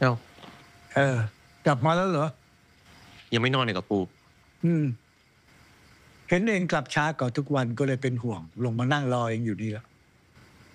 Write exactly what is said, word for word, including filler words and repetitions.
เอ้าเออกลับมาแล้วเหรอยังไม่นอนอีกเหรอปูอืมเห็นเองกลับช้ากว่าทุกวันก็เลยเป็นห่วงลงมานั่งรอเองอยู่นี่แล้ว